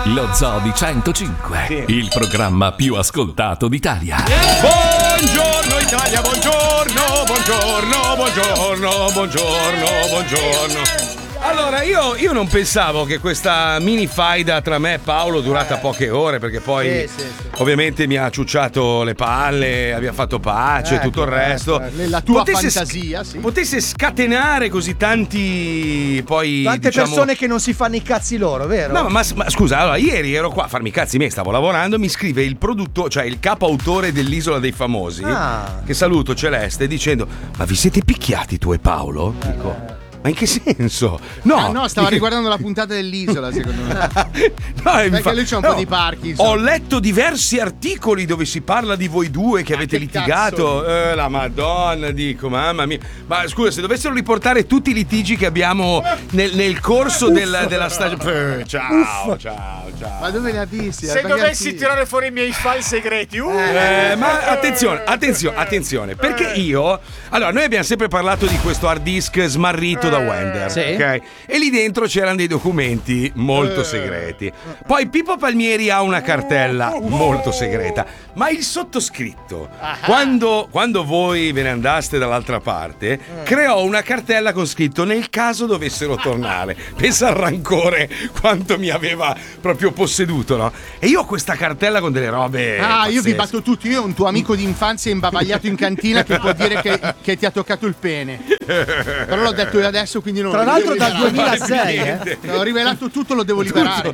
Lo Zoo di 105, Sì. il programma più ascoltato d'Italia. Buongiorno Italia, buongiorno, buongiorno, buongiorno, buongiorno, buongiorno. Allora, io non pensavo che questa mini faida tra me e Paolo durata poche ore, perché poi Sì. ovviamente mi ha ciucciato le palle, abbiamo fatto pace e tutto il resto. Nella tua fantasia, sì. Potesse scatenare così tante persone che non si fanno i cazzi loro, vero? No, ma scusa, allora ieri ero qua a farmi i cazzi miei, stavo lavorando, mi scrive il produttore, cioè il capo autore dell'Isola dei Famosi, che saluto, Celeste, dicendo: ma vi siete picchiati tu e Paolo? Dico: ma in che senso? No, stava riguardando la puntata dell'Isola, secondo me. No, perché lui c'ha un po' di Parkinson. Ho letto diversi articoli dove si parla di voi due che avete litigato. La Madonna, dico, mamma mia. Ma scusa, se dovessero riportare tutti i litigi che abbiamo nel corso della stagione. Ciao. Ma dove li ha visti? Se dovessi tirare fuori i miei file segreti, ma attenzione, perché allora, noi abbiamo sempre parlato di questo hard disk smarrito da Wender, Sì. ok? E lì dentro c'erano dei documenti molto segreti. Poi Pippo Palmieri ha una cartella molto segreta, ma il sottoscritto, quando voi ve ne andaste dall'altra parte, creò una cartella con scritto: nel caso dovessero tornare. Pensa al rancore quanto mi aveva proprio posseduto, no? E io ho questa cartella con delle robe io vi pazzesche. batto tutti. Io ho un tuo amico di infanzia imbavagliato in cantina che può dire che ti ha toccato il pene. Però l'ho detto io adesso, quindi non Tra lo l'altro devo dal liberare. 2006, Ho rivelato tutto, lo devo liberare.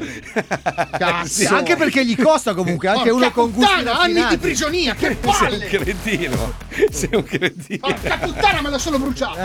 Sì, anche perché gli costa comunque, anche uno con gusti anni di raffinati. prigionia, che Sei palle! un cretino. Sei un cretino. Porca puttana, me l'ho solo bruciato.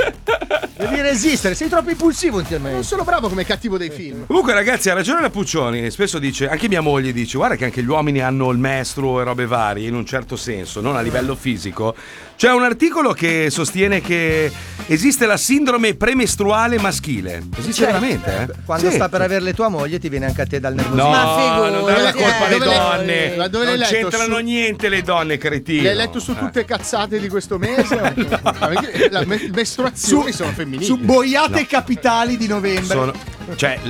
Devi resistere, sei troppo impulsivo Non ultimamente. sono bravo come cattivo dei film. Comunque, ragazzi, ha ragione la Puccioni. Spesso dice, anche mia moglie dice: guarda che anche gli uomini hanno il mestro e robe varie, in un certo senso, non a livello fisico. C'è un articolo che sostiene che esiste la sindrome premestruale maschile. Esiste veramente, eh? Quando Sì. sta per avere le tua moglie ti viene anche a te dal nervosismo. No, non dare la colpa alle Dove l'hai- donne. ma dove l'hai Non letto? c'entrano niente le donne, cretino. L'hai letto su tutte cazzate di questo mese? Le mestruazioni sono femminili. Su boiate capitali di novembre. Cioè,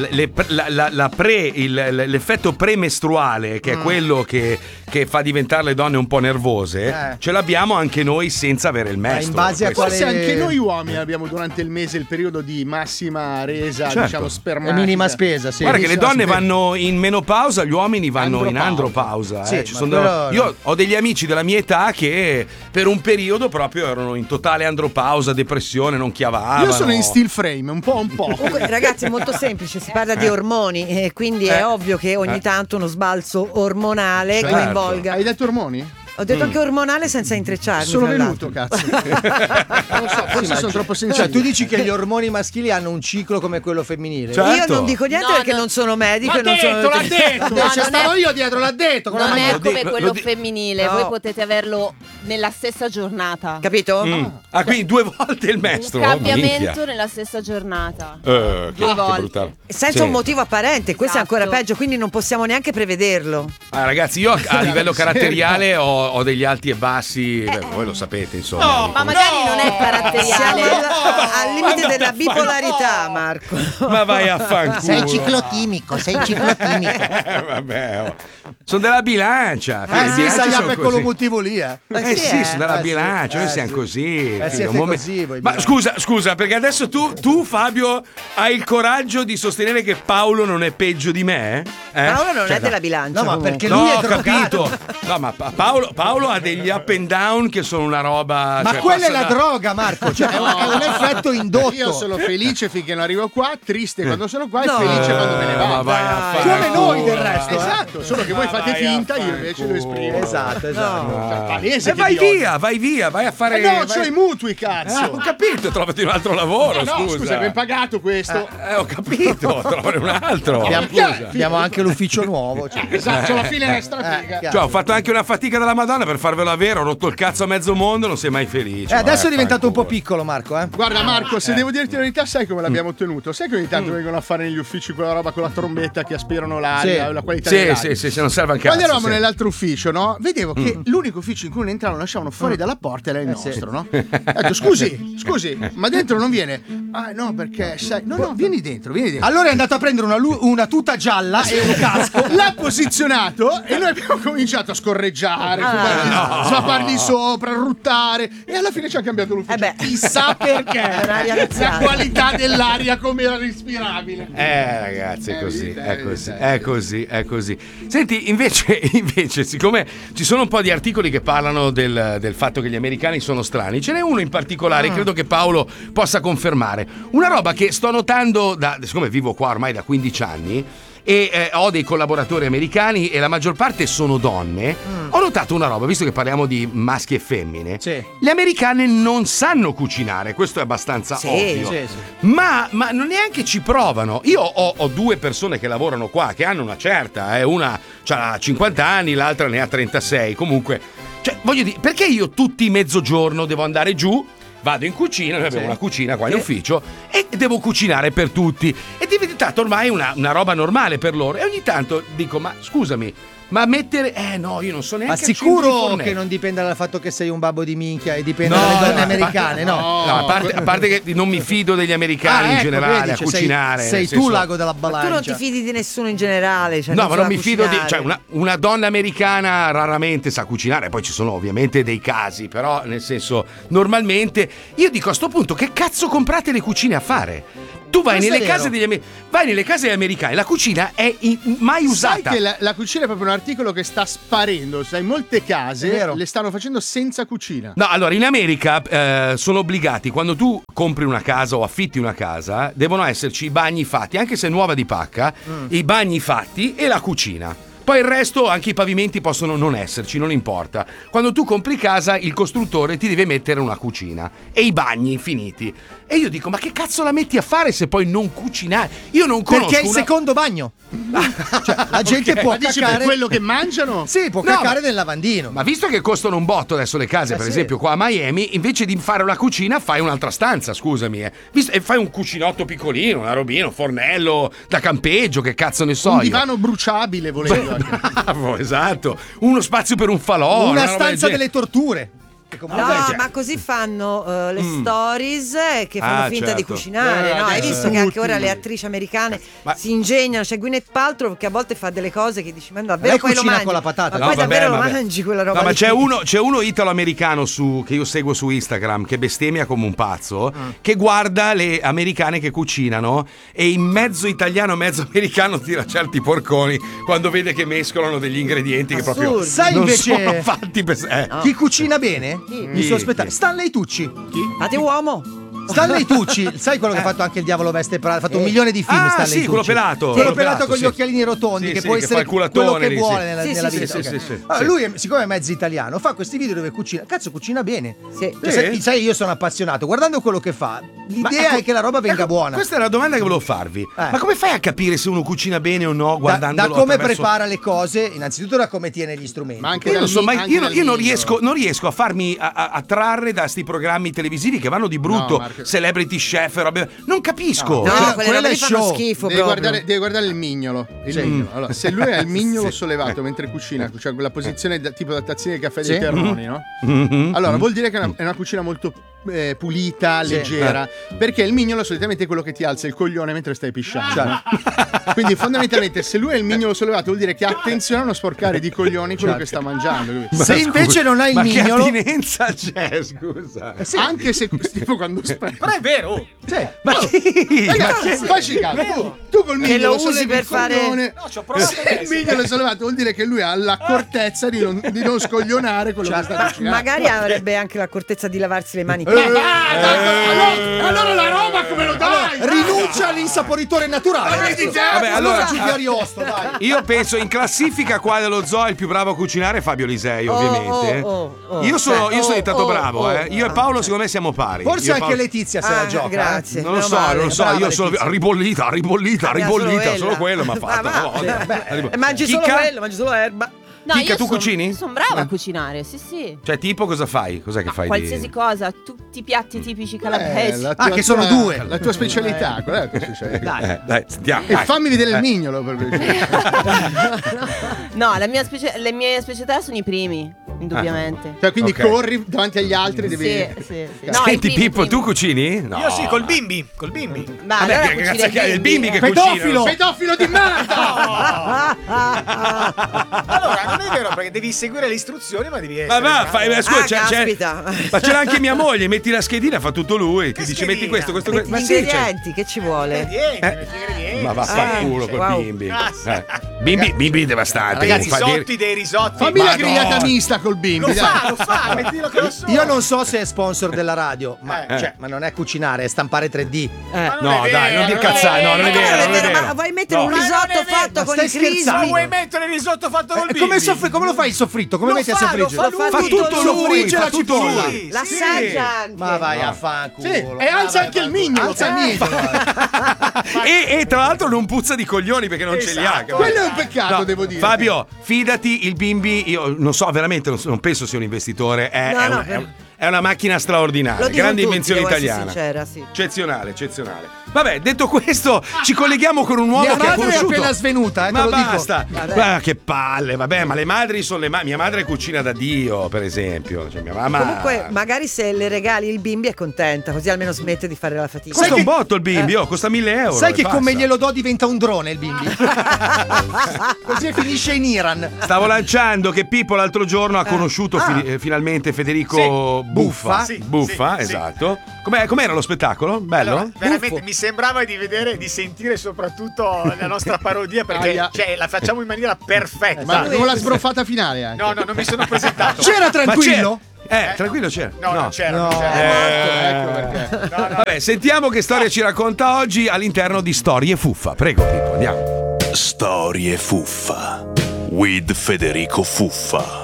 l'effetto premestruale, che è quello che fa diventare le donne un po' nervose, ce l'abbiamo anche noi senza avere il mestro. in base a Forse quale- anche noi uomini abbiamo durante il mese il periodo di massima resa, Certo. diciamo, E spermatica. minima spesa, sì. Guarda che le Minima donne spesa. vanno in menopausa, gli uomini vanno in Andropausa. andropausa. Sì, Ci ma sono quello- io ho degli amici della mia età che per un periodo proprio erano in totale andropausa, depressione, non chiavavano. Io sono in steel frame, un po'. Comunque, ragazzi, è molto semplice, si parla di ormoni e quindi è ovvio che ogni tanto uno sbalzo ormonale Certo. coinvolga. Hai detto ormoni? Ho detto anche ormonale senza intrecciarmi. Sono fra venuto, l'altro. cazzo. Non lo so, forse sono troppo Cioè, sensibile. tu dici che gli ormoni maschili hanno un ciclo come quello femminile? Cioè, Io Certo. non dico niente No, perché no. non sono medico L'ha e non detto, sono. l'ha detto! No, C'è non stavo è- io dietro, l'ha detto! Con la Non mano. è come lo quello di- femminile, No. voi potete averlo nella stessa giornata. Capito? Ah, quindi 2 volte il mestro? Un cambiamento Minchia. nella stessa giornata. Che volte. brutale. Senza Sì. un motivo apparente, questo è ancora Esatto. peggio, quindi non possiamo neanche prevederlo. Ragazzi, io a livello caratteriale ho degli alti e bassi, voi lo sapete, insomma. Ma magari non è Siamo caratteriale. al limite andate della a bipolarità, Marco. Ma vai a fanculo. Sei ciclotimico, sei ciclotimico. Vabbè, sono della bilancia. Le Sì, bilance sai sono per così. quello motivo lì, eh. Sì, sono della sì, bilancia, noi siamo sì. così. Siete Un momento- così voi Ma bilanci. scusa, perché adesso tu, Fabio, hai il coraggio di sostenere che Paolo non è peggio di me? Paolo non Cioè, è della bilancia. No, ma comunque. perché No, lui è ho drogato. capito. No, ma Paolo ha degli up and down che sono una roba. Ma cioè, quella è passa la da- droga, Marco. Cioè, è un effetto indotto. Io sono felice finché non arrivo qua, triste quando sono qua e felice quando me ne Ma vado. vai a fare Come noi del culo. resto. Esatto, solo che voi fate vai a finta, io fare invece culo. lo esprimo. Esatto. Cioè, palese E che vai vi odio. via, vai a fare. No, vai- c'ho i mutui, cazzo. Ho capito, trovati un altro lavoro. No, scusa, è ben pagato questo. Ho capito, trovare un altro. Abbiamo anche l'ufficio nuovo. Cioè. Esatto, alla fine è strafiga. Cioè, ho fatto anche una fatica della Madonna per farvelo avere, ho rotto il cazzo a mezzo mondo, non sei mai felice. Adesso è diventato un po' piccolo. piccolo, Marco, eh. Guarda Marco, se devo dirti la verità, sai come l'abbiamo ottenuto? Sai che ogni tanto vengono a fare negli uffici quella roba con la trombetta che aspirano l'aria, Sì. la qualità dell'aria. Sì, non serve anche Quando eravamo nell'altro ufficio, no? Vedevo che l'unico ufficio in cui non entravano, lasciavano fuori dalla porta era il nostro, no? Ho detto, scusi, ma dentro non viene? Ah, no, perché sai. No, vieni dentro. Allora è andato a prendere una tuta gialla e l'ha posizionato e noi abbiamo cominciato a scorreggiare, svapargli sopra, ruttare e alla fine ci ha cambiato l'ufficio. Chissà perché. La qualità dell'aria come era respirabile. Ragazzi, è così. Senti, invece, siccome ci sono un po' di articoli che parlano del fatto che gli americani sono strani, ce n'è uno in particolare, credo che Paolo possa confermare. Una roba che sto notando, siccome vivo qua ormai da 15 anni, e ho dei collaboratori americani e la maggior parte sono donne. Ho notato una roba, visto che parliamo di maschi e femmine. Le americane non sanno cucinare, questo è abbastanza ovvio. Ma non neanche ci provano. Io ho due persone che lavorano qua che hanno una certa, una ha 50 anni, l'altra ne ha 36. Comunque, voglio dire, perché io tutti mezzogiorno devo andare giù? Vado in cucina, noi abbiamo una cucina qua in ufficio e devo cucinare per tutti. È diventato ormai una roba normale per loro. E ogni tanto dico, ma scusami, ma mettere... no, io non so neanche... Ma sicuro che non dipende dal fatto che sei un babbo di minchia e dipende dalle donne americane, no? A parte che non mi fido degli americani in generale, vedi, a cucinare. Sei tu l'ago della balancia. Tu non ti fidi di nessuno in generale. No, ma non mi fido di... una donna americana raramente sa cucinare, poi ci sono ovviamente dei casi, però nel senso, normalmente... Io dico a sto punto, che cazzo comprate le cucine a fare? Tu vai nelle case degli americani, la cucina è mai usata. Sai che la cucina è proprio un articolo che sta sparendo. Sai, molte case le stanno facendo senza cucina. No, allora in America sono obbligati, quando tu compri una casa o affitti una casa, devono esserci i bagni fatti, anche se è nuova di pacca, i bagni fatti e la cucina. Poi il resto, anche i pavimenti possono non esserci, non importa. Quando tu compri casa, il costruttore ti deve mettere una cucina e i bagni finiti. E io dico, ma che cazzo la metti a fare se poi non cucinare? Io non conosco. Perché è il secondo bagno. La gente può cacare per quello che mangiano? Sì, può cacare nel lavandino. Ma visto che costano un botto adesso le case, per esempio qua a Miami, invece di fare una cucina fai un'altra stanza, scusami. E fai un cucinotto piccolino, una robina, un fornello da campeggio, che cazzo ne so. Un divano bruciabile, volevo. Bravo, esatto. Uno spazio per un falò. Una stanza delle torture. No, ma così fanno le stories che fanno finta di cucinare. No, hai visto che anche ora le attrici americane si ingegnano. C'è Gwyneth Paltrow che a volte fa delle cose che dici, ma davvero poi lo mangi con la patata. Ma poi davvero lo mangi quella roba? No, ma c'è uno italo-americano che io seguo su Instagram che bestemmia come un pazzo, che guarda le americane che cucinano e in mezzo italiano, mezzo americano tira certi porconi quando vede che mescolano degli ingredienti che proprio sai non invece sono fatti per chi cucina bene? Mi sono aspettato. Stanley Tucci. Chi? Fate uomo. Stanley Tucci, sai quello che ha fatto anche Il Diavolo Veste Prada? Ha fatto 1 milione di film. Stanley Tucci. Quello pelato. Quello pelato con gli occhialini rotondi, che può essere quello che vuole nella vita. Allora, lui, siccome è mezzo italiano, fa questi video dove cucina. Cazzo, cucina bene. Sai, io sono appassionato. Guardando quello che fa, l'idea è che la roba venga buona. Questa è la domanda che volevo farvi. Ma come fai a capire se uno cucina bene o no guardandolo? Da come prepara le cose, innanzitutto da come tiene gli strumenti. Ma anche io non riesco a farmi attrarre da sti programmi televisivi che vanno di brutto, Celebrity Chef, non capisco. No, quelle robe fanno schifo. Devi guardare il mignolo. Allora, se lui ha il mignolo sollevato mentre cucina, cioè quella posizione tipo da tazzina di caffè dei Terroni, no? Allora vuol dire che è una cucina molto pulita, leggera, perché il mignolo solitamente è quello che ti alza il coglione mentre stai pisciando. Quindi fondamentalmente se lui ha il mignolo sollevato vuol dire che ha attenzione a non sporcare di coglioni quello che sta mangiando. Se invece non hai il mignolo, che attinenza c'è, scusa? Anche se tipo quando però è vero. Ma facci caso, tu col mignolo lo usi per fare. No, ci ho provato. Se il mignolo è sollevato vuol dire che lui ha l'accortezza di non scoglionare quello che sta cucinando. Magari avrebbe anche l'accortezza di lavarsi le mani. Allora la roba come lo dai? Rinuncia all'insaporitore naturale. Vabbè, allora dai. io penso in classifica qua dello zoo il più bravo a cucinare è Fabio Lisei, ovviamente. Io sono diventato bravo, Io e Paolo secondo me siamo pari. Forse anche Letizia se la gioca. Grazie. Non lo so, io sono ribollita, solo quello mi ha fatto. Mangi solo quello, mangi solo erba. No, Chicca, tu io cucini? Sono brava a cucinare, sì. Cioè, tipo cosa fai? Cos'è che fai? Qualsiasi cosa, tutti i piatti tipici calabresi. Che sono due. La tua specialità, qual è la tua specialità? Dai, sentiamo. E fammi vedere il mignolo per piacere. No, le mie specialità sono i primi. indubbiamente. Cioè, quindi corri davanti agli altri, devi... Sì. No, senti, Pippo, tu cucini? No. Io sì, col bimbi. Col bimbi. Ma vabbè, allora che cazzo che è il bimbi che pedofilo! cucina? Pedofilo di merda! Allora, non è vero, perché devi seguire le istruzioni, ma devi essere... Ma va, scusa, caspita. ma c'era anche mia moglie, metti la schedina, fa tutto lui, ti dice metti questo. Metti Ma gli sì, ingredienti, che ci vuole? Ingredienti. Ma vaffanculo col wow. bimbi. Bimbi devastante. Ragazzi, sotti dei risotti. Fammi la grigliata mista col bimbi. Lo fa, mettilo che lo so. Io non so se è sponsor della radio, ma non è cucinare, è stampare 3D. No, dai, non dir cazzate, no, non è vero. Ma vuoi mettere un risotto fatto con il scherzando? Ma crismi? vuoi mettere il risotto fatto col bimbi? Come lo fai il soffritto? Come Lo metti a fa, soffriggere? lo fa tutto lui, fa fa tutto tutto lui. L'assaggia anche. Ma vai a fanculo. Sì, e alza anche il mignolo. Alza il mignolo. E tra l'altro non puzza di coglioni perché non ce li ha. capito? Quello è un peccato, devo dire. Fabio, fidati, il bimbi, io non so, veramente non penso sia un investitore, è una macchina straordinaria, grande invenzione italiana. Sincera, sì. Eccezionale. Vabbè, detto questo, ci colleghiamo con un uomo Mia che ha madre è conosciuto. appena svenuta, Ma te lo dico. basta. Guarda che palle, vabbè, ma le madri sono le mia madre cucina da Dio, per esempio. Cioè, mia mamma. Comunque, magari se le regali il bimbi è contenta, così almeno smette di fare la fatica. Costa un botto il bimbi, costa 1.000 euro. Sai che e come basta. glielo do diventa un drone il bimbi. Così finisce in Iran. Stavo lanciando che Pippo l'altro giorno ha conosciuto finalmente Federico Buffa. Buffa, esatto. Com'era lo spettacolo? Bello? Allora, veramente mi sembrava di vedere, di sentire soprattutto la nostra parodia, perché la facciamo in maniera perfetta. Ma con la sbroffata finale anche. No, non mi sono presentato. C'era tranquillo? Tranquillo c'era. No, non c'era. Ecco perché. Vabbè, sentiamo che storia ci racconta oggi all'interno di Storie Fuffa. Prego, Pippo, andiamo. Storie Fuffa with Federico Fuffa.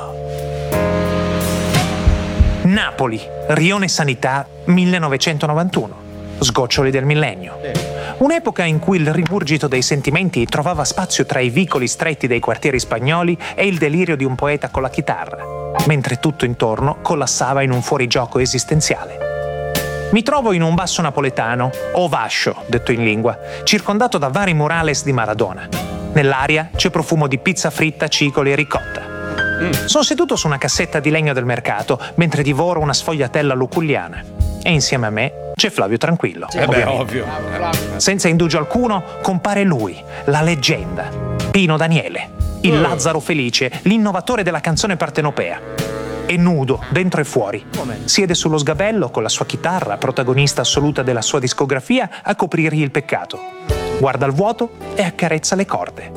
Napoli, Rione Sanità 1991. Sgoccioli del millennio. Un'epoca in cui il rigurgito dei sentimenti trovava spazio tra i vicoli stretti dei quartieri spagnoli e il delirio di un poeta con la chitarra, mentre tutto intorno collassava in un fuorigioco esistenziale. Mi trovo in un basso napoletano, o vascio, detto in lingua, circondato da vari murales di Maradona. Nell'aria c'è profumo di pizza fritta, cicoli e ricotta. Sono seduto su una cassetta di legno del mercato mentre divoro una sfogliatella luculliana. E insieme a me c'è Flavio Tranquillo. Ovvio. Senza indugio alcuno compare lui, la leggenda, Pino Daniele, il Lazzaro felice, l'innovatore della canzone partenopea. È nudo, dentro e fuori. Siede sullo sgabello con la sua chitarra, protagonista assoluta della sua discografia, a coprirgli il peccato. Guarda il vuoto e accarezza le corde.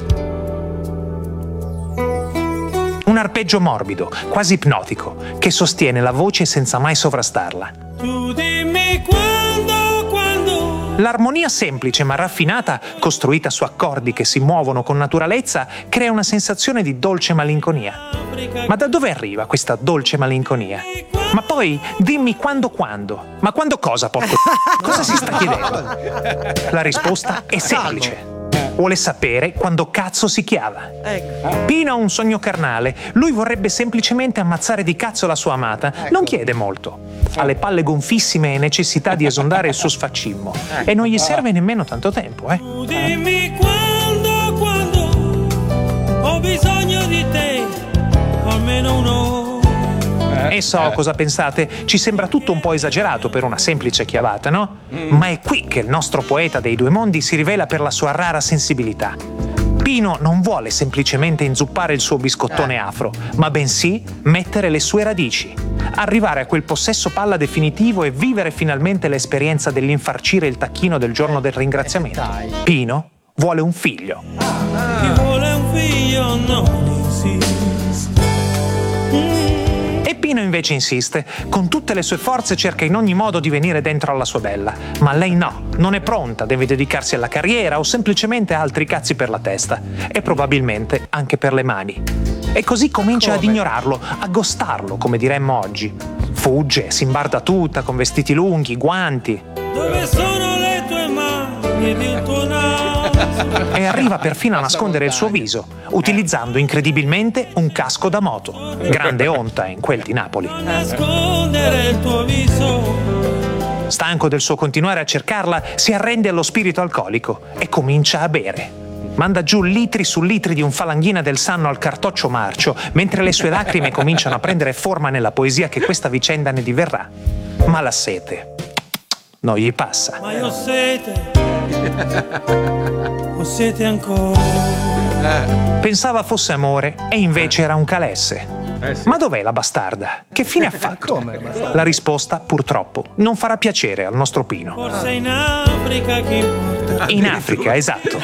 Un arpeggio morbido, quasi ipnotico, che sostiene la voce senza mai sovrastarla. Tu dimmi quando. L'armonia semplice ma raffinata, costruita su accordi che si muovono con naturalezza, crea una sensazione di dolce malinconia. Ma da dove arriva questa dolce malinconia? Ma poi dimmi quando. Ma quando cosa, porco? Cosa si sta chiedendo? La risposta è semplice. Vuole sapere quando cazzo si chiava. Pino ha un sogno carnale. Lui vorrebbe semplicemente ammazzare di cazzo la sua amata. Non chiede molto. Ha le palle gonfissime e necessità di esondare il suo sfaccismo. E non gli serve nemmeno tanto tempo, Tu dimmi quando ho bisogno di te, almeno un'ora. E so cosa pensate, ci sembra tutto un po' esagerato per una semplice chiavata, no? Ma è qui che il nostro poeta dei due mondi si rivela per la sua rara sensibilità. Pino non vuole semplicemente inzuppare il suo biscottone afro, ma bensì mettere le sue radici, arrivare a quel possesso palla definitivo e vivere finalmente l'esperienza dell'infarcire il tacchino del giorno del ringraziamento. Pino vuole un figlio. Chi vuole un figlio non insiste. E Pino invece insiste, con tutte le sue forze cerca in ogni modo di venire dentro alla sua bella, ma lei no, non è pronta, deve dedicarsi alla carriera o semplicemente a altri cazzi per la testa, e probabilmente anche per le mani. E così comincia ad ignorarlo, a ghostarlo, come diremmo oggi. Fugge, si imbarda tutta, con vestiti lunghi, guanti. Dove sono le tue mani ed il tuo naso? E arriva perfino a nascondere il suo viso, utilizzando incredibilmente un casco da moto. Grande onta in quel di Napoli. Nascondere il tuo viso. Stanco del suo continuare a cercarla, si arrende allo spirito alcolico e comincia a bere. Manda giù litri su litri di un falanghina del sanno al cartoccio marcio, mentre le sue lacrime cominciano a prendere forma nella poesia che questa vicenda ne diverrà. Ma la sete non gli passa. Ma io ho sete ancora. Pensava fosse amore e invece era un calesse. Ma dov'è la bastarda? Che fine ha fatto? La risposta, purtroppo, non farà piacere al nostro Pino. Forse in Africa che importa. In Africa, esatto.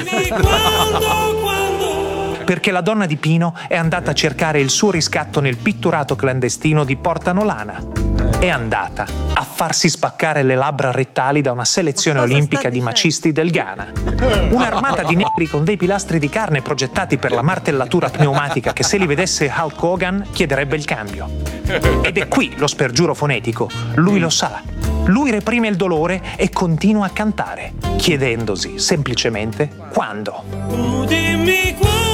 Perché la donna di Pino è andata a cercare il suo riscatto nel pitturato clandestino di Porta Nolana. È andata a farsi spaccare le labbra rettali da una selezione olimpica di macisti del Ghana. Un'armata di negri con dei pilastri di carne progettati per la martellatura pneumatica che se li vedesse Hulk Hogan chiederebbe il cambio. Ed è qui lo spergiuro fonetico. Lui lo sa. Lui reprime il dolore e continua a cantare, chiedendosi semplicemente quando. Tu dimmi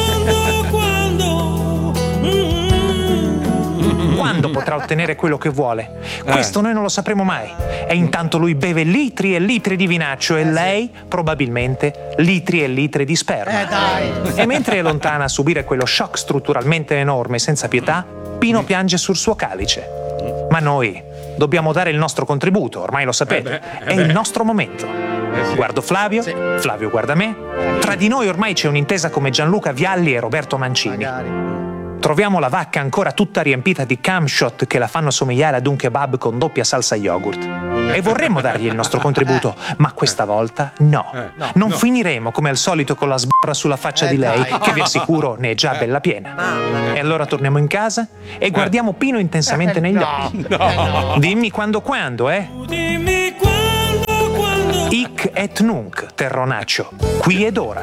Quando potrà ottenere quello che vuole? Questo noi non lo sapremo mai. E intanto lui beve litri e litri di vinaccio e lei, probabilmente, litri e litri di sperma. Dai. E mentre è lontana a subire quello shock strutturalmente enorme senza pietà, Pino piange sul suo calice. Ma noi dobbiamo dare il nostro contributo, ormai lo sapete. È il nostro momento. Guardo Flavio, Flavio guarda me. Tra di noi ormai c'è un'intesa come Gianluca Vialli e Roberto Mancini. Troviamo la vacca ancora tutta riempita di camshot che la fanno somigliare ad un kebab con doppia salsa yogurt. E vorremmo dargli il nostro contributo, ma questa volta no. Non finiremo come al solito con la sbarra sulla faccia di lei, che vi assicuro ne è già bella piena. E allora torniamo in casa e guardiamo Pino intensamente negli occhi. Dimmi quando, Dimmi quando. Hic et nunc, terronaccio, qui ed ora.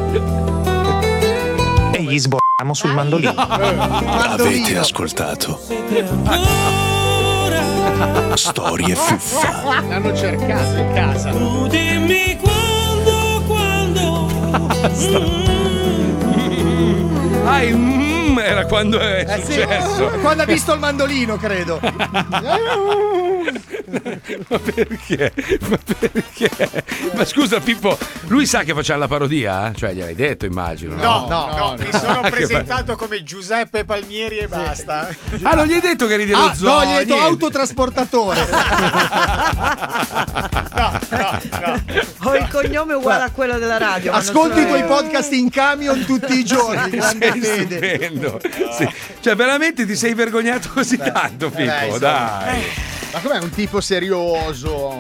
E gli sborriamo sul mandolino. Avete ascoltato Storie fuffa. L'hanno cercato in casa. Tu dimmi quando. Era quando è successo. Sì, quando ha visto il mandolino, credo. Ma perché? Ma scusa Pippo, lui sa che facciamo la parodia? Cioè gliel'hai detto, immagino. No, mi sono presentato come Giuseppe Palmieri e basta. Ah, non gli hai detto che eri dello zoo? No, gli hai detto autotrasportatore. No. Ho il cognome uguale a quello della radio. Ascolti i tuoi podcast in camion tutti i giorni. Grande fede. Stupendo. Sì. Cioè veramente ti sei vergognato così tanto, Pippo? Dai. Ma com'è un tipo serioso?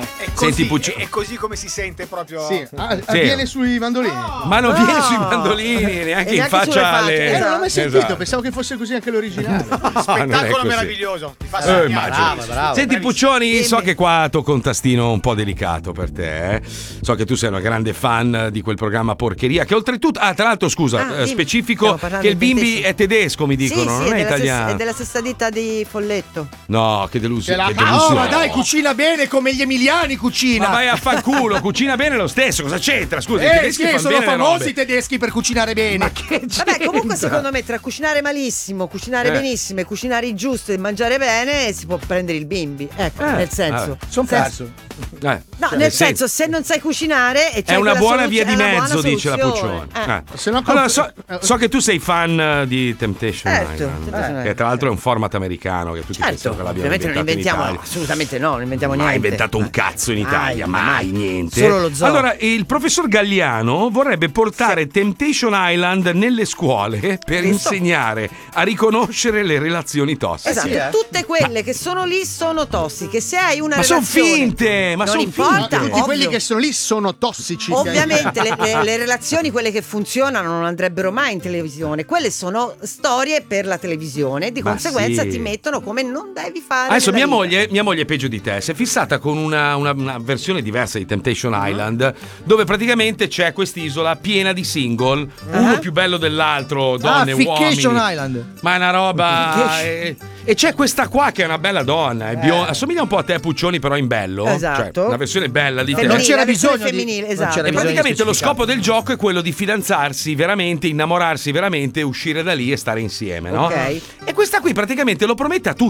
È così come si sente proprio. Sì. Viene sui mandolini. Ma non viene sui mandolini, neanche in faccia alle. Non l'ho mai sentito, pensavo che fosse così anche l'originale. Spettacolo meraviglioso. Ti fa sognare. Bravo. Senti Puccioni, so che qua tocco un tastino un po' delicato per te. So che tu sei una grande fan di quel programma porcheria che oltretutto, tra l'altro scusa, specifico che il bimbi è tedesco, mi dicono, non è italiano. È della stessa ditta di Folletto. No, che delusione. Oh, ma dai, cucina bene come gli emiliani cucina. Ma vai a fanculo, cucina bene lo stesso, cosa c'entra? Scusa, i tedeschi fanno sono bene famosi i tedeschi per cucinare bene. Ma che c'entra? Vabbè, comunque secondo me tra cucinare malissimo, cucinare benissimo e cucinare il giusto e mangiare bene si può prendere il bimbi. Ecco, nel senso. Sono perso. No, nel senso, se non sai cucinare è una buona via di mezzo, dice la Puccioni. Allora, so che tu sei fan di Temptation Island, che tra l'altro è un format americano che tutti pensano che l'abbiano inventato in Italia. Assolutamente no, non inventiamo niente. Mai inventato un cazzo in Italia, mai niente. Solo lo zoo. Allora, il professor Galliano vorrebbe portare Temptation Island nelle scuole per insegnare a riconoscere le relazioni tossiche. Esatto, tutte quelle che sono lì sono tossiche. Se hai una sono relazione, finte, ma non sono importa, finte. Tutti quelli che sono lì sono tossici. Ovviamente le relazioni, quelle che funzionano, non andrebbero mai in televisione. Quelle sono storie per la televisione. Di conseguenza ti mettono come non devi fare. Adesso mia moglie è peggio di te. Si è fissata con una versione diversa di Temptation Island, dove praticamente c'è quest'isola piena di single, uno più bello dell'altro, donne, uomini. Fication Island. Ma è una roba. E c'è questa qua che è una bella donna, assomiglia un po' a te Puccioni, però in bello. Esatto. Cioè, una versione bella di te. Non c'era bisogno femminile, di... esatto. E praticamente lo scopo del gioco è quello di fidanzarsi veramente, innamorarsi veramente, uscire da lì e stare insieme, no? Ok. E questa qui praticamente lo promette a tutti.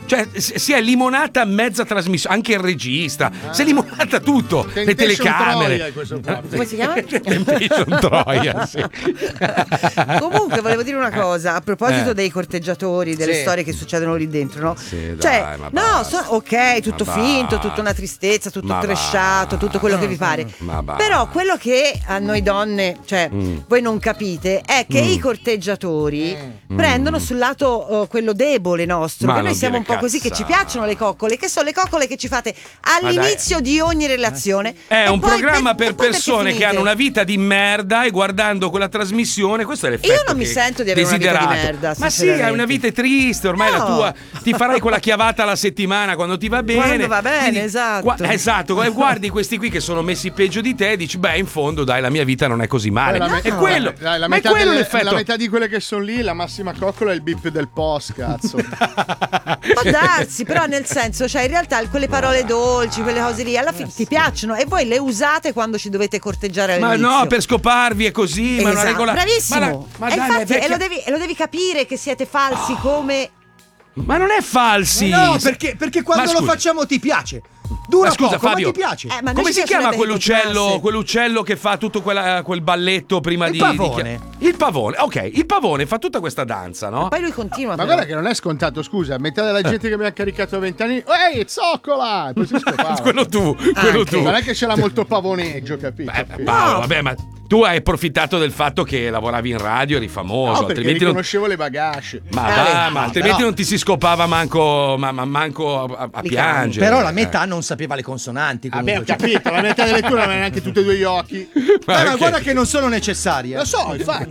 Cioè, si è limonata mezza trasmissione, anche il regista, si è limonata tutto, le telecamere. Come si chiama? Temptation Troia, sì. Comunque volevo dire una cosa a proposito dei corteggiatori, delle storie che succedono lì dentro, no? Sì, cioè, dai, ok, tutto finto, tutta una tristezza, tutto trashato, tutto quello che vi pare. Però quello che a noi donne, cioè, voi non capite è che i corteggiatori prendono sul lato quello debole nostro, che noi siamo un po' così, che ci piacciono le coccole, che sono le coccole che ci fate all'inizio di ogni relazione. È un programma per persone che hanno una vita di merda e guardando quella trasmissione, questo è l'effetto. Io non mi sento di avere una vita di merda. Ma sì, hai una vita triste, ormai la tua. Ti farai quella chiavata alla settimana quando ti va bene. Quando va bene, quindi, esatto. Esatto, guardi questi qui che sono messi peggio di te e dici, beh, in fondo, dai, la mia vita non è così male. È quello. La metà di quelle che sono lì, la massima coccola è il bip del post, cazzo. Può darsi, però nel senso, cioè in realtà quelle parole dolci, quelle cose lì, alla fine ti piacciono e voi le usate quando ci dovete corteggiare all'inizio. Ma no, per scoparvi è così, ma una regola. Bravissimo. Ma e dai, infatti, e lo devi capire che siete falsi come. Ma non è falsi. No, perché quando lo facciamo ti piace. Dura scusa, poco, Fabio, ma ti piace. Come si chiama quell'uccello che fa tutto quel balletto prima di... Pavone. Il pavone, ok. Il pavone fa tutta questa danza, no? E poi lui continua. Ma guarda che non è scontato, scusa. Metà della gente che mi ha caricato a 20 anni. Ehi, zoccola! E poi si scopava. quello tu. Non è che c'era molto pavoneggio, capito? Paolo, vabbè, ma tu hai approfittato del fatto che lavoravi in radio, eri famoso. No, perché riconoscevo le bagasce. Ma altrimenti non ti si scopava manco a piangere. Però la metà non sapeva le consonanti. Vabbè, ho capito, la metà delle letture non aveva neanche tutti e due gli occhi. Ma guarda che non sono necessarie. Lo so, infatti.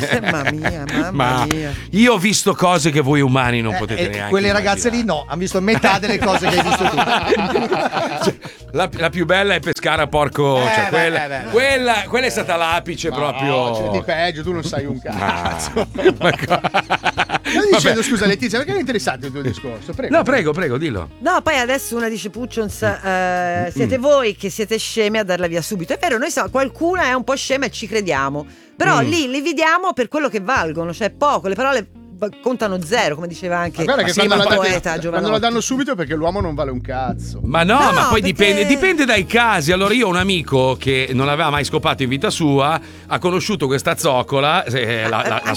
Mamma mia. Io ho visto cose che voi umani non potete neanche. Quelle ragazze lì no, hanno visto metà delle cose che hai visto tu. La più bella è Pescara Porco. Quella è stata l'apice proprio. No, c'è di peggio, tu non sai un cazzo. Stavo dicendo, scusa Letizia, perché è interessante il tuo discorso? Prego. No, prego, dillo. No, poi adesso una dice Puccions, siete voi che siete scemi a darla via subito. È vero, noi qualcuna è un po' scema e ci crediamo. Però lì li vediamo per quello che valgono, cioè poco, le parole contano zero, come diceva anche il poeta Giovanotti. Quando la danno subito perché l'uomo non vale un cazzo. Ma no, ma poi dipende dai casi. Allora io ho un amico che non aveva mai scopato in vita sua, ha conosciuto questa zoccola, l'ha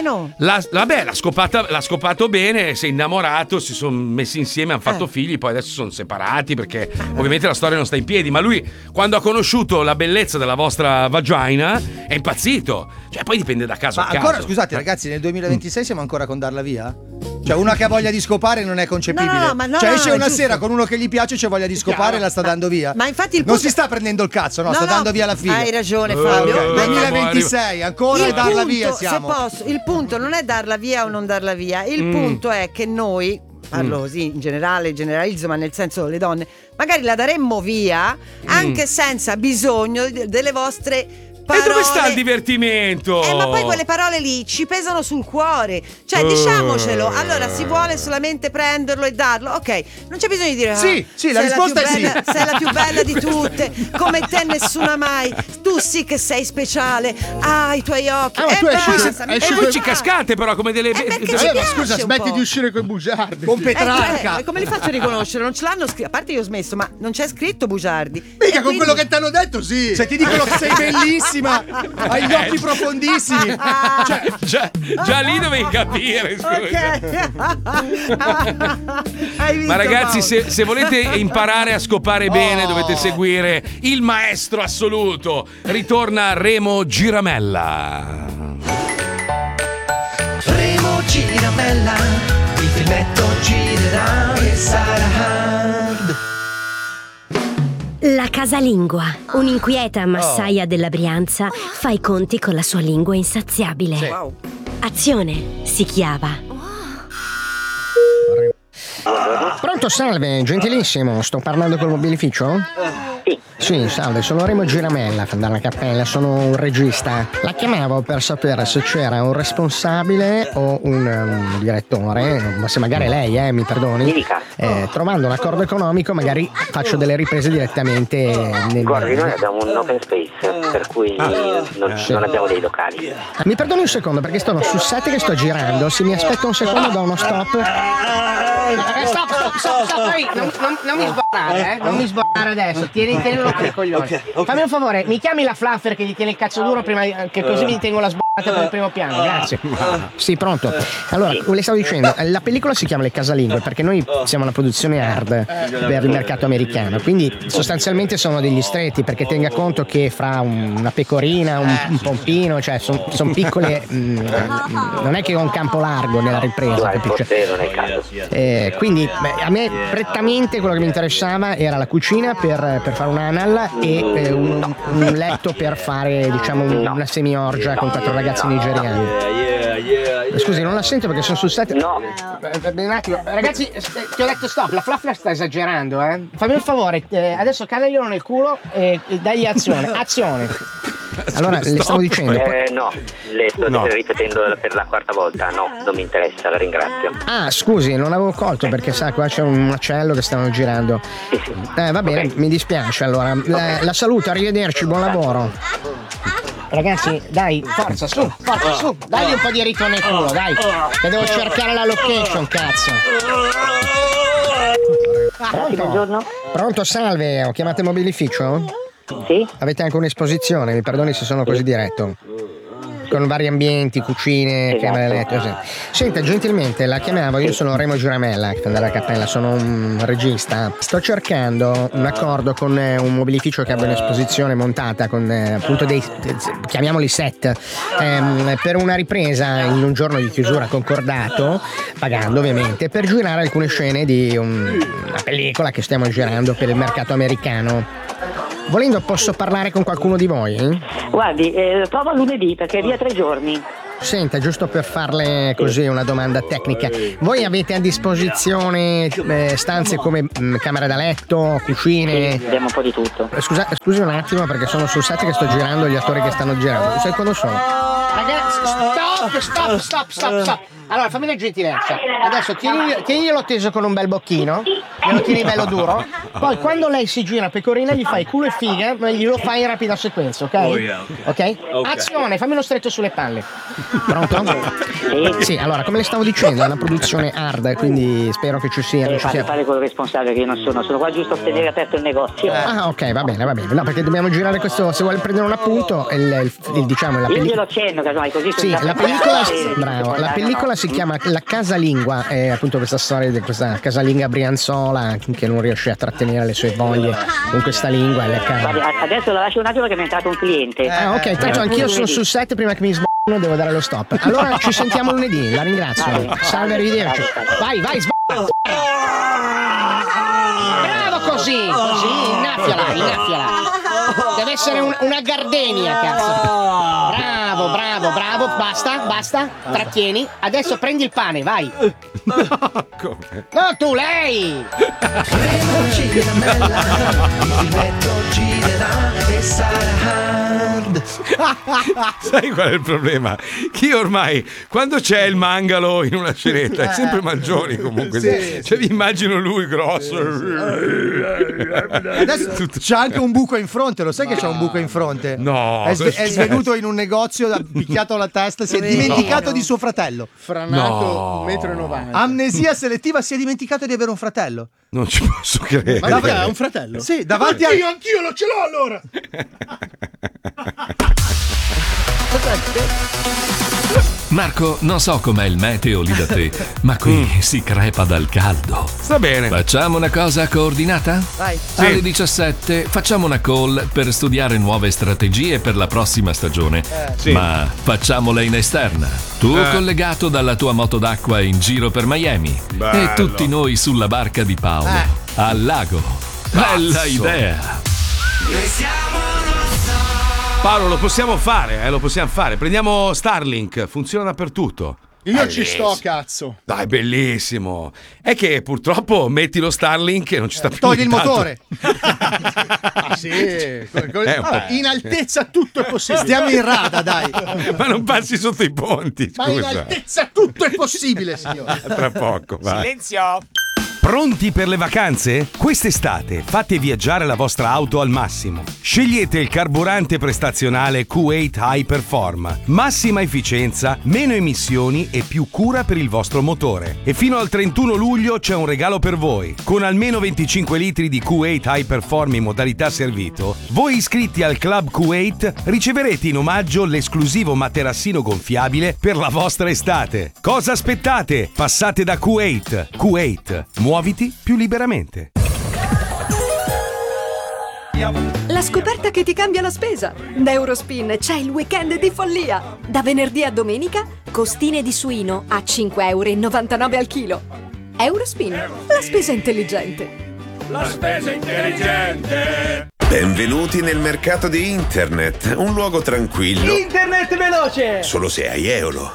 scopato bene, si è innamorato, si sono messi insieme, hanno fatto figli, poi adesso sono separati perché ovviamente la storia non sta in piedi, ma lui quando ha conosciuto la bellezza della vostra vagina è impazzito. Cioè poi dipende da caso a caso. Ancora, scusate ragazzi, nel 2026 siamo ancora con darla via? Cioè una che ha voglia di scopare non è concepibile. Cioè esce una sera con uno che gli piace, c'è voglia di scopare e la sta dando via. Ma infatti il non si sta prendendo il cazzo, sta dando via la figa. Hai ragione Fabio. 2026 ancora il darla punto, via siamo. Se posso, il punto non è darla via o non darla via. Il punto è che noi, parlo così in generale, generalizzo, ma nel senso le donne, magari la daremmo via anche senza bisogno delle vostre parole. E dove sta il divertimento? Ma poi quelle parole lì ci pesano sul cuore. Cioè, diciamocelo. Allora, si vuole solamente prenderlo e darlo. Ok, non c'è bisogno di dire sì, la risposta è sì. Sei la più bella di tutte. Come te nessuna mai. Tu sì che sei speciale. I tuoi occhi. E voi ci cascate però come delle... scusa, smetti di uscire con i bugiardi. Con Petrarca. Come li faccio a riconoscere? Non ce l'hanno scritto. A parte io ho smesso, ma non c'è scritto bugiardi. Mica con quello che ti hanno detto, sì. Se ti dicono che sei bellissima, hai gli occhi profondissimi. Già lì dovevi capire, scusa. Ma ragazzi, se volete imparare a scopare bene, dovete seguire il maestro assoluto. Ritorna Remo Giramella. Remo Giramella, il filmetto girerà e sarà hard. La casalingua, un'inquieta massaia della Brianza, fa i conti con la sua lingua insaziabile. Sì. Azione, si chiava. Pronto, salve, gentilissimo, sto parlando col mobilificio? Sì, salve, sono Remo Giramella dalla Cappella, sono un regista. La chiamavo per sapere se c'era un responsabile o un direttore, ma se magari lei, mi perdoni. Trovando un accordo economico magari faccio delle riprese direttamente Guardi, noi abbiamo un open space, per cui non abbiamo dei locali. Mi perdoni un secondo perché sono sul set che sto girando, se mi aspetta un secondo do uno stop. Stop, non mi sborrare, non mi sborrare adesso, tienilo con i coglioni. Fammi un favore, mi chiami la fluffer che gli tiene il cazzo duro prima che così vi tengo la sborrata per il primo piano, grazie. Sì, pronto. Allora, le stavo dicendo, la pellicola si chiama Le Casalinghe perché noi siamo una produzione hard per il mercato americano, quindi sostanzialmente sono degli stretti perché tenga conto che fra una pecorina, un pompino, cioè sono piccole, non è che ho un campo largo nella ripresa, capisci? Non è il caso. Quindi a me prettamente quello che mi interessava era la cucina per fare un anal e un letto per fare diciamo una semi-orgia con 4 ragazzi nigeriani. Scusi, non la sento perché sono sul set. No. Un attimo, ragazzi, ti ho detto stop, la fluffer sta esagerando, Fammi un favore, adesso cadaglielo nel culo e dagli azione. Allora, le stavo dicendo. No, le sto ripetendo per la quarta volta. No, non mi interessa, la ringrazio. Ah, scusi, non avevo colto perché sa, qua c'è un macello che stanno girando. Va bene, okay. Mi dispiace allora. La saluto, arrivederci, buon lavoro. Ragazzi, dai, forza, su, dagli un po' di rito nel culo, dai. Che devo cercare la location, cazzo. Buongiorno. Pronto, salve, ho chiamato il mobilificio? Sì. Avete anche un'esposizione, mi perdoni se sono così diretto. Con vari ambienti, cucine, camere da letto. Senta, gentilmente la chiamavo, io sono Remo Giramella dalla Cappella, sono un regista. Sto cercando un accordo con un mobilificio che abbia un'esposizione montata con appunto dei, chiamiamoli set, per una ripresa in un giorno di chiusura concordato, pagando ovviamente, per girare alcune scene di una pellicola che stiamo girando per il mercato americano. Volendo posso parlare con qualcuno di voi? Guardi, prova lunedì perché è via 3 giorni. Senta, giusto per farle così una domanda tecnica, voi avete a disposizione stanze come camera da letto, cucine? Sì, abbiamo un po' di tutto. Scusi un attimo perché sono sul set che sto girando gli attori che stanno girando. Sai quando sono? Ragazzi, stop. Allora, fammi una gentilezza. Adesso tieniglielo teso con un bel bocchino, glielo tieni bello duro. Poi quando lei si gira pecorina gli fai culo e figa, ma glielo fai in rapida sequenza, ok? Ok? Azione, fammi uno stretto sulle palle. Pronto? Sì, allora, come le stavo dicendo, è una produzione hard, quindi spero che ci sia. Fare quello responsabile che io non sono qua giusto a tenere aperto il negozio. Ah, ok, va bene. No, perché dobbiamo girare questo, se vuole prendere un appunto, diciamo la pellicola. Io glielo accenno, casomai, così. Sì, la pellicola, bravo, la pellicola si chiama La Casalingua, è appunto questa storia di questa casalinga brianzola che non riesce a trattenere le sue voglie con questa lingua. Guardi, adesso la lascio un attimo che mi è entrato un cliente. Ah, ok, tanto anch'io sono sul set, prima che mi sbaglio devo dare lo stop. Allora ci sentiamo lunedì, la ringrazio. Salve, arrivederci. Vai, sbaglio. Bravo così, innaffiala. Deve essere una gardenia, cazzo. Bravo, basta, trattieni. Adesso prendi il pane, vai. Come? No, tu, lei! Sai qual è il problema? Che io ormai, quando c'è il mangalo in una scenetta, è sempre Mangioni comunque. Sì. Cioè, vi immagino lui grosso. Adesso c'è anche un buco in fronte, lo sai che c'è un buco in fronte? No. È svenuto in un negozio, ha picchiato la testa, si è dimenticato di suo fratello. Franato 1,90 m. Amnesia selettiva, si è dimenticato di avere un fratello. Non ci posso credere. Ma ha un fratello? Sì, davanti Anch'io lo ce l'ho allora. Marco, non so com'è il meteo lì da te, ma qui si crepa dal caldo. Sta bene. Facciamo una cosa coordinata? Vai. Sì. Alle 17 facciamo una call per studiare nuove strategie per la prossima stagione. Sì. Ma facciamola in esterna. Tu collegato dalla tua moto d'acqua in giro per Miami. Bello. E tutti noi sulla barca di Paolo. Al lago. Bella idea. Paolo, lo possiamo fare. Prendiamo Starlink, funziona dappertutto. Io ci sto, cazzo. Dai, bellissimo. È che purtroppo metti lo Starlink e non ci sta più. Togli il motore. Ah, sì. In altezza tutto è possibile. Stiamo in rada, dai. Ma non passi sotto i ponti. Ma in altezza tutto è possibile, signore. Tra poco, vai. Silenzio. Pronti per le vacanze? Quest'estate fate viaggiare la vostra auto al massimo. Scegliete il carburante prestazionale Kuwait High Perform. Massima efficienza, meno emissioni e più cura per il vostro motore. E fino al 31 luglio c'è un regalo per voi. Con almeno 25 litri di Kuwait High Perform in modalità servito, voi iscritti al Club Kuwait riceverete in omaggio l'esclusivo materassino gonfiabile per la vostra estate. Cosa aspettate? Passate da Kuwait. Kuwait. Muoviti più liberamente. La scoperta che ti cambia la spesa. Da Eurospin c'è il weekend di follia. Da venerdì a domenica, costine di suino a 5,99 € al chilo. Eurospin, la spesa intelligente. La spesa intelligente. Benvenuti nel mercato di internet, un luogo tranquillo. Internet veloce! Solo se hai Eolo.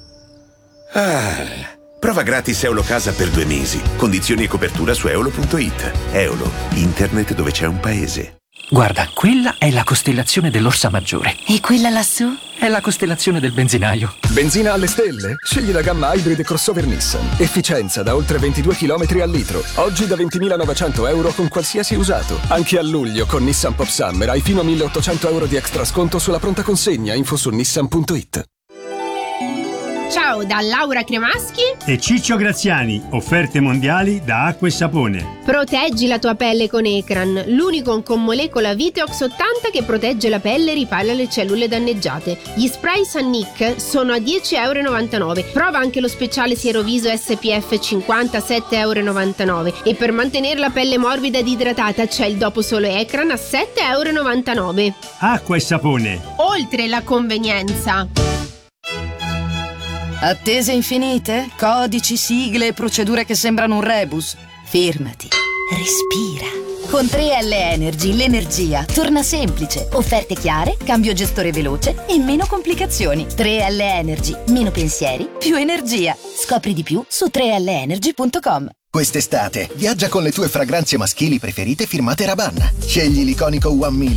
Prova gratis Eolo Casa per 2 mesi. Condizioni e copertura su eolo.it. Eolo, internet dove c'è un paese. Guarda, quella è la costellazione dell'Orsa Maggiore. E quella lassù? È la costellazione del benzinaio. Benzina alle stelle? Scegli la gamma Hybrid crossover Nissan. Efficienza da oltre 22 km al litro. Oggi da 20.900 € con qualsiasi usato. Anche a luglio con Nissan Pop Summer hai fino a 1.800 € di extra sconto sulla pronta consegna. Info su nissan.it. Ciao da Laura Cremaschi e Ciccio Graziani, offerte mondiali da acqua e sapone. Proteggi la tua pelle con Ecran, l'unico con molecola Viteox 80 che protegge la pelle e ripara le cellule danneggiate. Gli spray Sunnic sono a 10,99 €. Prova anche lo speciale Sieroviso SPF 50 a 7,99 € e per mantenere la pelle morbida ed idratata c'è il dopo solo Ecran a 7,99 €. Acqua e sapone. Oltre la convenienza. Attese infinite? Codici, sigle e procedure che sembrano un rebus? Firmati. Respira. Con 3L Energy l'energia torna semplice. Offerte chiare, cambio gestore veloce e meno complicazioni. 3L Energy. Meno pensieri, più energia. Scopri di più su 3lenergy.com. Quest'estate viaggia con le tue fragranze maschili preferite firmate Rabanne. Scegli l'iconico One Million